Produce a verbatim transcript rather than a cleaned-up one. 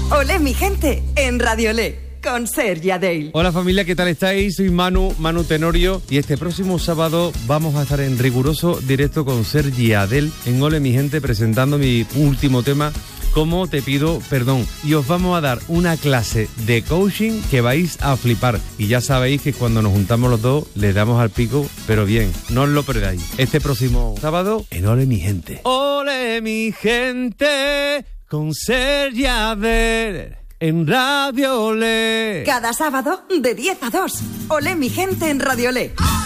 Olé mi gente en Radio Olé con Sergi Adell. Hola familia, ¿qué tal estáis? Soy Manu, Manu Tenorio, y este próximo sábado vamos a estar en riguroso directo con Sergi Adell en Olé mi gente, presentando mi último tema, Cómo te pido perdón, y os vamos a dar una clase de coaching que vais a flipar, y ya sabéis que cuando nos juntamos los dos le damos al pico, pero bien, no os lo perdáis. Este próximo sábado en Olé mi gente. Olé mi gente con Sergi Adell en Radio Olé. Cada sábado de diez a dos. Olé mi gente en Radio Olé.